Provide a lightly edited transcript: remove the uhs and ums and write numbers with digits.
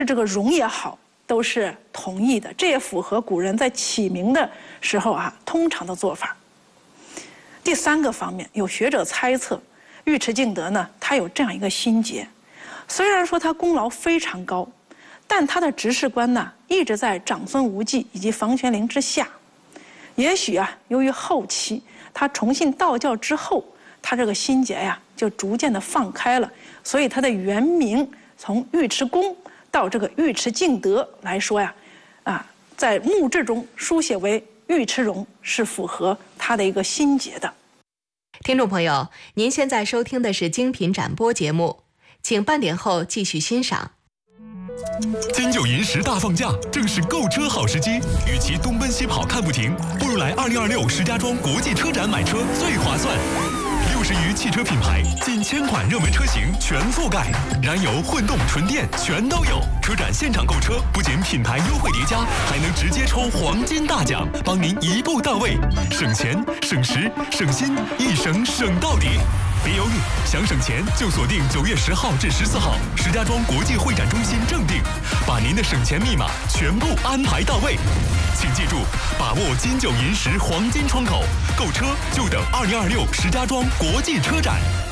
这个荣也好，都是同意的。这也符合古人在起名的时候通常的做法。第3个方面，有学者猜测，尉迟敬德呢，他有这样一个心结，虽然说他功劳非常高，但他的执事官呢，一直在长孙无忌以及房玄龄之下。也许由于后期他重信道教之后，他这个心结就逐渐的放开了，所以他的原名从尉迟恭到这个尉迟敬德来说在墓志中书写为尉迟荣，是符合他的一个心结的。 听众朋友，您现在收听的是精品展播节目，请半点后继续欣赏。 金九银十大放价，正是购车好时机。与其东奔西跑看不停，不如来2026石家庄国际车展买车最划算。60余汽车品牌，近1000款热门车型全覆盖，燃油、混动、纯电全都有。车展现场购车，不仅品牌优惠叠加，还能直接抽黄金大奖，帮您一步到位，省钱、省时、省心，一省省到底。别犹豫，想省钱就锁定9月10号至14号，石家庄国际会展中心正定，把您的省钱密码全部安排到位。请记住，把握金九银十黄金窗口，购车就等2026石家庄国际车展。